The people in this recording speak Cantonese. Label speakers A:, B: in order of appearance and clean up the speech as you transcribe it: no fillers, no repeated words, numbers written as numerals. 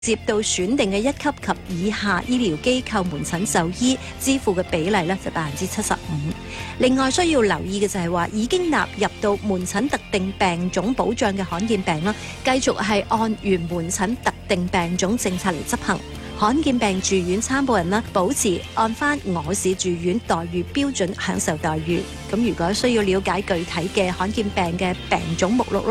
A: 接到選定嘅1級及以下醫療機構門診就醫支付嘅比例咧就75%。另外需要留意嘅就係話，已經納入到門診特定病種保障嘅罕見病啦，繼續係按原門診特定病種政策嚟執行。罕見病住院參報人啦，保持按翻我市住院待遇標準享受待遇。咁如果需要了解具體嘅罕見病嘅病種目錄